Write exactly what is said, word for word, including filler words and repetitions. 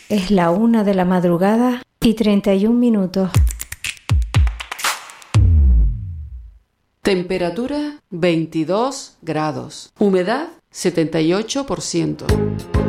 Es la una de la madrugada y treinta y un minutos. Temperatura veintidós grados. Humedad setenta y ocho por ciento.